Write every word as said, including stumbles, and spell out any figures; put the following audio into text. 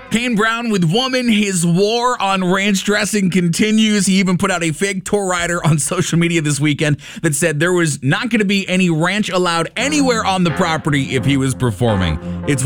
Kane Brown with Woman, his war on ranch dressing continues. He even put out a fake tour rider on social media this weekend that said there was not going to be any ranch allowed anywhere on the property if he was performing. It's